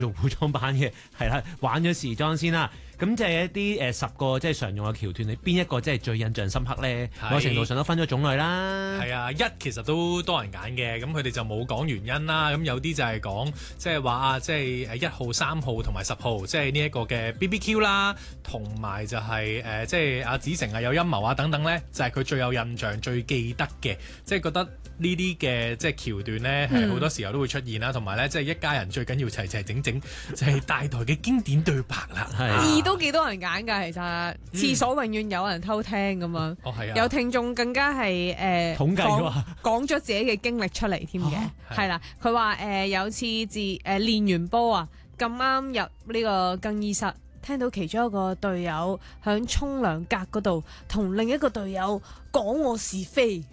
做古裝版嘅，係啦，玩咗時裝先啦。咁就係一啲10個即係常用嘅橋段，你邊一個即係最印象深刻咧？某程度上都分咗種類啦。 係啊，其實都多人揀嘅，咁佢哋就冇講原因啦。咁有啲就係講即係話啊，即係1號、3號同埋10號，即係呢一個嘅 BBQ 啦，同埋就係即係阿子誠啊有陰謀啊等等咧，就係佢最有印象、最記得嘅，即係覺得呢啲嘅即係橋段咧係好多時候都會出現啦，同埋咧即係一家人最緊要齊齊整整，就係大台嘅經典對白啦。 2都幾多人揀㗎，其實廁所永遠有人偷聽咁樣。 哦係啊， 有聽眾更加係統計講咗自己嘅經歷出嚟添嘅，係啦。佢話有次練完波啊，咁啱入呢個更衣室，聽到其中一個隊友響沖涼格嗰度同另一個隊友講我是非。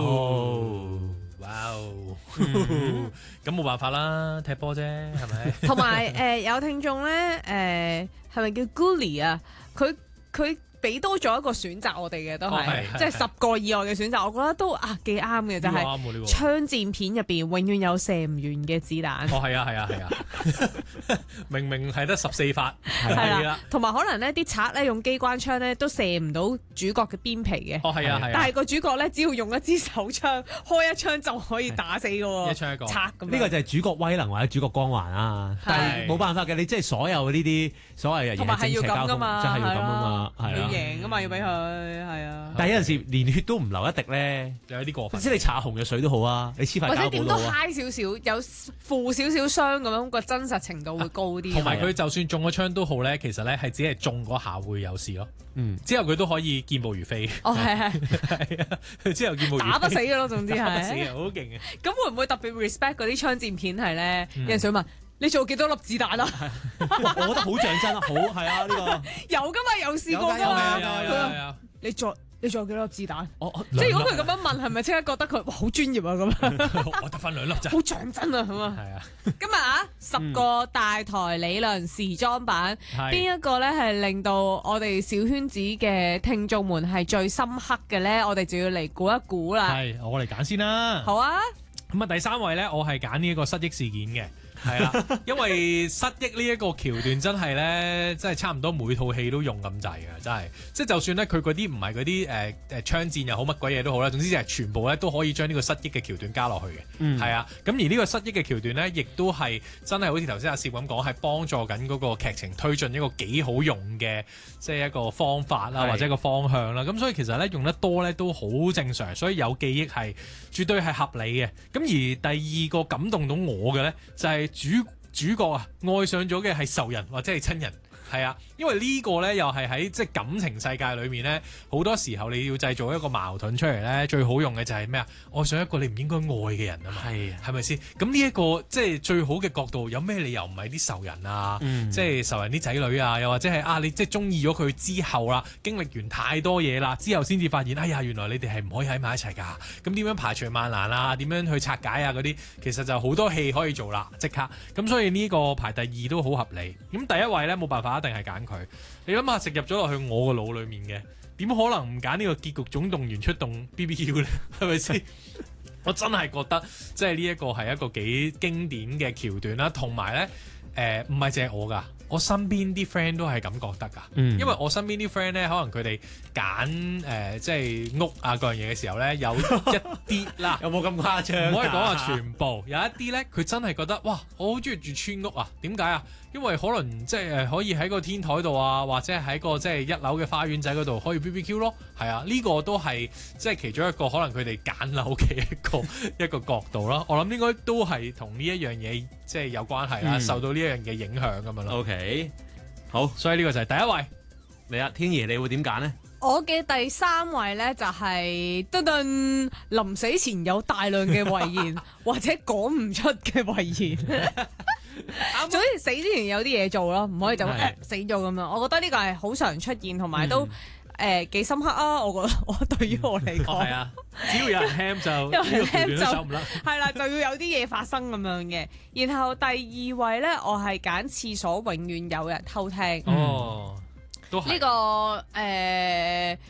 哇哦！咁冇辦法啦，踢波啫，係咪？ 同埋有聽眾咧，係咪叫 Gully 啊？佢俾多咗一個選擇我哋嘅都係，即係10個以外嘅選擇，我覺得都幾啱嘅，就係槍戰片入邊永遠有射唔完嘅子彈。 係啊，明明係得14發， 係啦，同埋可能呢啲賊咧用機關槍咧都射唔到主角嘅邊皮嘅。 係啊， 但係個主角咧只要用一支手槍開一槍就可以打死個一槍一個賊咁。 呢個就係主角威能或者主角光環啊！但係冇辦法嘅，你即係所有呢啲所謂嘅同埋係要咁噶嘛， 真係要咁啊嘛，係啊。 贏噶嘛，要俾佢係啊！ 但係有陣時連血都唔流一滴咧， 有啲過分。 即係你搽紅嘅水都好啊，你黐塊膠布都好啊。 或者點都嗨少少，有負少少傷咁樣，個真實程度會高啲。 同埋佢就算中咗槍都好咧，其實咧係只係中嗰下會有事咯。之後佢都可以健步如飛。係啊，之後健步如飛打不死嘅咯，總之係打不死嘅，好勁嘅。 咁會唔會特別 respect 嗰啲槍戰片係咧？有人想問你做幾多粒子彈啊？ 我覺得好像真啊，好係啊，呢個有㗎嘛，有試過㗎嘛。 有。 你仲有幾多粒子彈？ 即係如果佢咁樣問，係咪即刻覺得佢哇好專業啊咁樣？ 我得翻2粒咋？ 好像真啊咁啊！ 係啊！ 今日10個大台理論時裝版，邊一個咧係令到我哋小圈子嘅聽眾們係最深刻嘅咧？我哋就要嚟估一估啦。 係，我嚟揀先啦。 好啊！ 咁啊，第3位咧，我係揀呢一個失憶事件嘅。係啦，因為失憶呢一個橋段真係咧，真係差唔多每套戲都用咁滯嘅，真係。即係就算咧佢嗰啲唔係嗰啲槍戰又好乜鬼嘢都好啦，總之就係全部咧都可以將呢個失憶嘅橋段加落去嘅。係啊，咁而呢個失憶嘅橋段咧，亦都係真係好似頭先阿攝咁講，係幫助緊嗰個劇情推進一個幾好用嘅，即係一個方法啦，或者一個方向啦。咁所以其實咧用得多咧都好正常，所以有記憶係絕對係合理嘅。咁而第2個感動到我嘅咧，就係主角啊，愛上咗嘅係仇人或者係親人。係啊，因為呢個咧又係喺即係感情世界裏面咧，好多時候你要製造一個矛盾出嚟咧，最好用嘅就係咩啊？愛上一個你唔應該愛嘅人啊嘛，係咪先？咁呢一個即係最好嘅角度，有咩理由唔係啲仇人啊？即係仇人啲仔女啊，又或者係你即係中意咗佢之後啦，經歷完太多嘢啦，之後先至發現，哎呀，原來你哋係唔可以喺埋一齊㗎。咁點樣排除萬難啊？點樣去拆解啊？嗰啲其實就好多戲可以做啦，即刻。咁所以呢個排第2都好合理。咁第1位咧冇辦法。一定係揀佢，你諗下植入咗落去我個腦裏面嘅，點可能唔揀呢個結局總動員出動 BBQ 咧？係咪先？我真係覺得即係呢一個係一個幾經典嘅橋段啦，同埋咧唔係淨係我㗎。我身邊啲 friend 都係咁覺得㗎，因為我身邊啲 friend 咧，可能佢哋揀即係屋啊各樣嘢嘅時候咧，有一啲啦， 有冇咁誇張？ 唔可以講話全部，有一啲咧，佢真係覺得哇，我好中意住村屋啊！點解啊？因為可能即係可以喺個天台度啊，或者喺個即係1樓嘅花園仔嗰度可以 BBQ 咯。係啊，呢個都係即係其中一個可能佢哋揀樓嘅一個角度啦。我諗應該都係同呢一樣嘢即係有關係啦，受到呢一樣嘅影響咁樣咯。 OK，好， 所以呢個就係第1位。 嚟啊，天爺，你會點揀呢？ 我嘅第3位咧就係臨死前有大量嘅遺言或者講唔出嘅遺言。總之死之前有啲嘢做咯，唔可以就死咗咁樣。我覺得呢個係好常出現，同埋都幾深刻啊！我覺得我對於我嚟講， 係啊，只要有人 ham 就呢個橋段都走唔甩。 係啦，就要有啲嘢發生咁樣嘅。然後第2位咧，我係揀廁所永遠有人偷聽。 哦，都係呢個係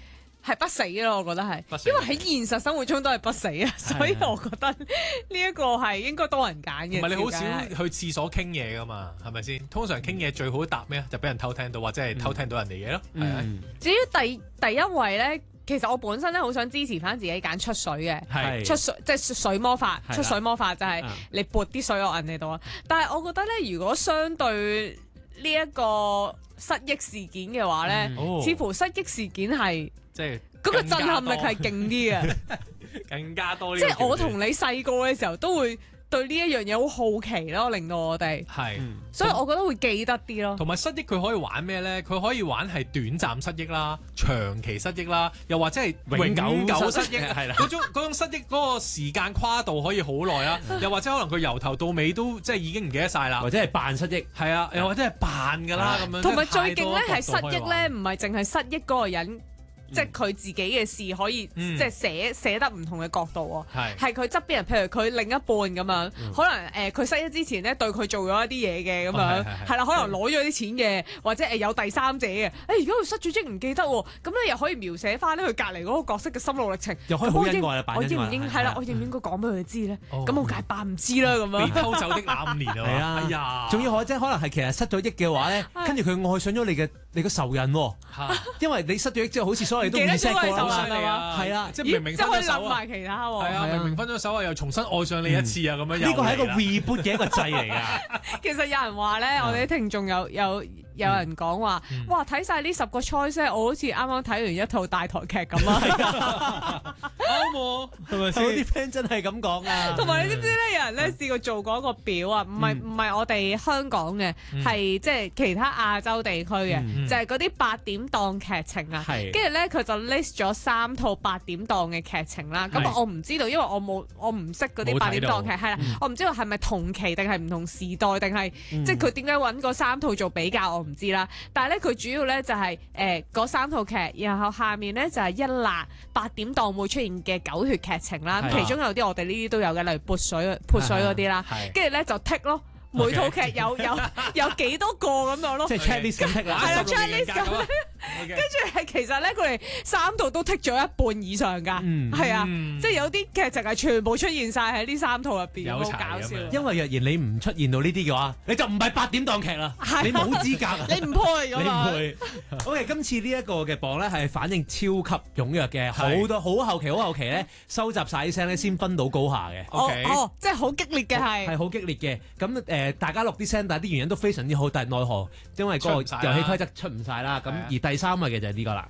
係不死咯，我覺得係不，死因為喺現實生活中都係不死啊，所以我覺得呢一個係應該多人揀嘅。 唔係你好少照計係去廁所傾嘢噶嘛，係咪先？通常傾嘢最好答咩啊？就俾人偷聽到或者係偷聽到人哋嘢咯，係咪？ 至於第一位咧，其實我本身咧好想支持翻自己揀出水嘅。 係出水即係水魔法， 係啦出水魔法就係你撥啲水落人哋度啊！但係我覺得咧，如果相對呢一個失憶事件嘅話咧， 哦似乎失憶事件係即係嗰個震撼力係勁啲嘅。 更加多呢即個橋段。 係我同你細個嘅時候都會對呢一樣嘢好好奇咯，令到我哋， 係。 所以我覺得會記得啲咯。 同埋失憶佢可以玩咩咧？佢可以玩係短暫失憶啦、長期失憶啦，又或者係永久失憶。 係啦嗰種失憶嗰個時間跨度可以好耐啦，又或者可能佢由頭到尾都即係已經唔記得晒啦或。者係扮失憶。 係啊，又或者係扮㗎啦咁樣。 同埋最即係勁咧係失太多角度可以憶咧，唔係淨係失憶嗰個人，即係佢自己嘅事可以嗯即係寫得唔同嘅角度喎。 係係佢側邊人，譬如佢另一半咁樣，可能佢失憶之前咧對佢做咗一啲嘢嘅咁樣，係啦，可能攞咗啲錢嘅，或者有第三者嘅。而家佢失咗憶唔記得喎，咁咧又可以描寫翻咧佢隔離嗰個角色嘅心路歷程。 又可以好恩愛啦，扮我恩愛應唔應係啦？我應唔應該講俾佢知咧？咁我梗係扮唔知啦咁樣。 被偷走的那5年啊嘛。 係啊哎呀， 仲要即係可能係其實失咗憶嘅話咧，跟住佢愛上咗你嘅仇人喎， 嚇因為你失咗憶之後，好似所有嘢都記得 reset 過咗佢仇啦。 人係嘛？ 係啦即係明明即係可以分咗手啊， 諗埋其他喎。 係啊，明明分咗手啊，又重新愛上你一次啊，咁樣又呢個係一個嚟啦 reboot 嘅一個掣嚟㗎。 其實有人話咧，我哋啲聽眾有人講話，哇！睇晒呢10個 choice，我好似啱啱睇完一套大台劇咁啊！ 啱喎，係咪我先？ 啲 friend 真係咁講啊。 同埋你知唔知咧？有人咧試過做過一個表啊，唔係我哋香港嘅，係即係其他亞洲地區嘅，就係嗰啲8點檔劇情啊。 係跟住咧，佢就 list 咗3套8點檔嘅劇情啦。咁係我唔知道，因為我唔識嗰啲冇睇 8點檔劇， 到係啦，我唔知道係咪同期定係唔同時代，定係即係佢點解揾嗰3套做比較，我唔知啦。但係咧，佢主要咧就係嗰3套劇，然後下面咧就係一辣8點檔會出現嘅狗血劇情啦。咁係其中有啲我哋呢啲都有嘅，例如潑水嗰啲啦。 係跟住咧就剔咯，每套劇有幾多個咁樣咯。 即係 checklist 咁剔啦。 係啦 16 checklist 人格咁啊跟住係其實咧，佢哋3套都剔咗一半以上㗎。 嗯係啊， 嗯即係有啲劇情係全部出現晒喺呢3套入邊， 有齊好搞笑咁。樣因為若然你唔出現到呢啲嘅話，你就唔係8點檔劇啦， 係你冇資格啊。 你唔配你㗎嘛？ 唔會。OK，今次呢一個嘅榜咧係反應超級踴躍嘅， 係好多好後期咧收集晒啲聲咧先分到高下嘅。 OK 即係好激烈嘅係。 係好激烈嘅，咁大家錄啲聲，但係啲原因都非常之好，但係奈何因為嗰個遊戲出唔晒啦規則出唔晒啦，咁係啊而第3位嘅就係呢個啦。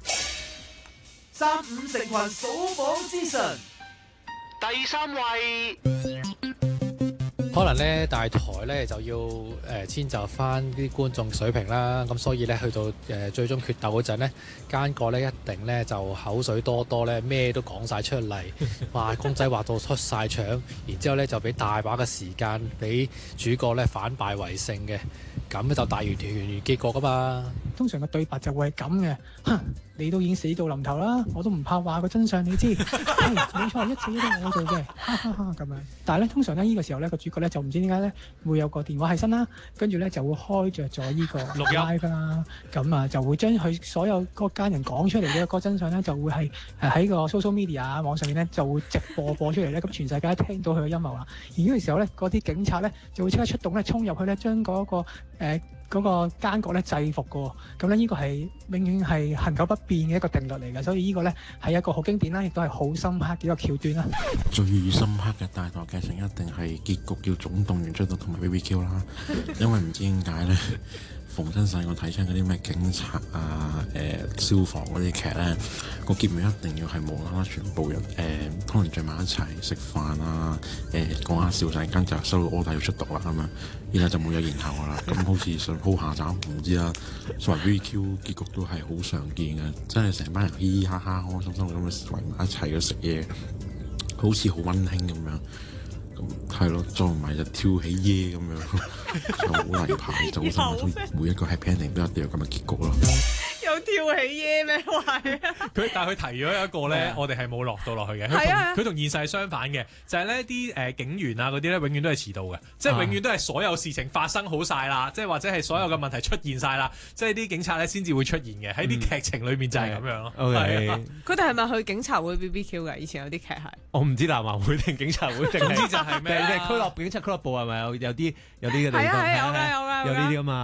35成群數榜之神，第3位。 可能咧大台咧就要遷就翻啲觀眾水平啦，咁所以咧去到最終決鬥嗰陣咧，奸角咧一定咧就口水多多咧，咩都講晒出嚟，哇公仔畫到出晒腸，然之後咧就俾大把嘅時間俾主角咧反敗為勝嘅，咁就大團圓結果噶嘛。 通常嘅對白就會係咁嘅，哼，你都已經死到臨頭啦，我都唔怕話個真相你知，係冇錯，一切都係我做嘅，哈哈哈咁樣。但係咧，通常咧呢個時候咧個主角咧就唔知點解咧會有個電話喺身啦，跟住咧就會開着咗呢個錄音 live 啦，咁啊就會將佢所有嗰家人講出嚟嘅個真相咧就會係喺個 social media 網上面咧就會直播出嚟咧，咁全世界都聽到佢嘅陰謀啦。而呢個時候咧，嗰啲警察咧就會即刻出動咧，衝入去咧將嗰個奸角咧制服嘅喎，咁咧呢個係永遠係恆久不變嘅一個定律嚟嘅，所以呢個咧係一個好經典啦，亦都係好深刻嘅一個橋段啦。 最深刻嘅大台劇情一定係結局叫總動員出動同埋 BBQ 啦，因為唔知點解咧，逢親細我睇親嗰啲咩警察啊、消防嗰啲劇咧，個結尾一定要係無啦啦全部人可能聚埋一齊食飯啊，講下笑陣間就收到 order 要出動啦咁樣，然後就冇有然後啦。咁好似想鋪下斬唔知啦，所謂 BBQ 結局都係好常見嘅，真係成班人嘻嘻哈哈、開開心心咁樣圍埋一齊去食嘢，好似好溫馨咁樣。咁係咯，再唔係就跳起耶咁樣，就好例牌，就好心每一個 happy ending 都一定有咁嘅結局咯。 有跳跳起耶咩？係但係佢提咗一個咧，我哋係冇落到落去嘅。佢同現實係相反嘅，就係咧啲警員啊嗰啲咧，永遠都係遲到嘅，即係永遠都係所有事情發生好晒啦，即係或者係所有嘅問題出現晒啦，即係啲警察咧先至會出現嘅。喺啲劇情裏面就係咁樣咯。 佢哋係咪去警察會 BBQ 㗎？以前有啲劇係。 我唔知南華會定警察會定， 總之就係咩？ 警察俱樂部係咪有啲嘅地方？ 係啊，有㗎有呢啲啊嘛。